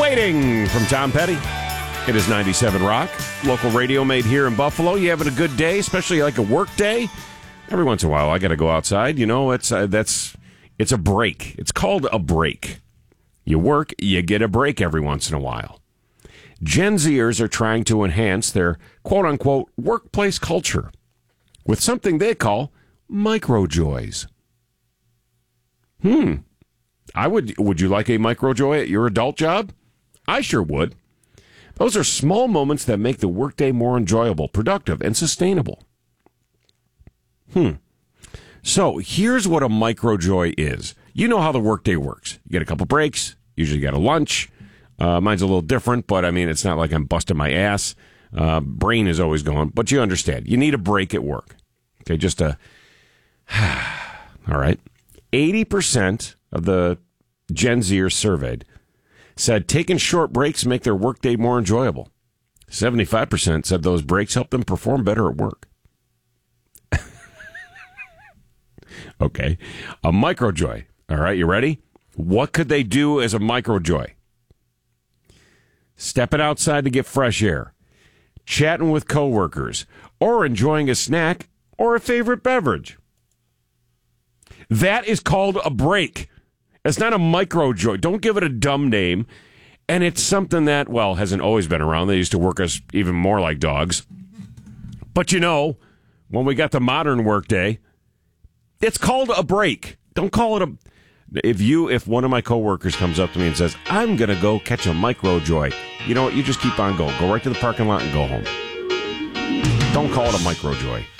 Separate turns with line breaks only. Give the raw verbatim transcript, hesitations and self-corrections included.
Waiting from Tom Petty. It is ninety-seven Rock, local radio made here in Buffalo. You having a good day, especially like a work day? Every once in a while, I got to go outside. You know, it's uh, that's it's a break. It's called a break. You work, you get a break every once in a while. Gen Zers are trying to enhance their quote-unquote workplace culture with something they call microjoys. Hmm. I would. Would you like a microjoy at your adult job? I sure would. Those are small moments that make the workday more enjoyable, productive, and sustainable. Hmm. So here's what a microjoy is. You know how the workday works. You get a couple breaks. Usually you get a lunch. Uh, mine's a little different, but I mean, it's not like I'm busting my ass. Uh, brain is always going, but you understand. You need a break at work. Okay, just a... All right. eighty percent of the Gen Zers surveyed said taking short breaks make their workday more enjoyable. seventy-five percent said those breaks help them perform better at work. Okay. A microjoy. All right, you ready? What could they do as a microjoy? Stepping outside to get fresh air, chatting with coworkers, or enjoying a snack or a favorite beverage. That is called a break. It's not a microjoy. Don't give it a dumb name. And it's something that, well, hasn't always been around. They used to work us even more like dogs. But you know, when we got the modern workday, it's called a break. Don't call it a... If you, if one of my coworkers comes up to me and says, I'm going to go catch a microjoy, you know what? You just keep on going. Go right to the parking lot and go home. Don't call it a microjoy.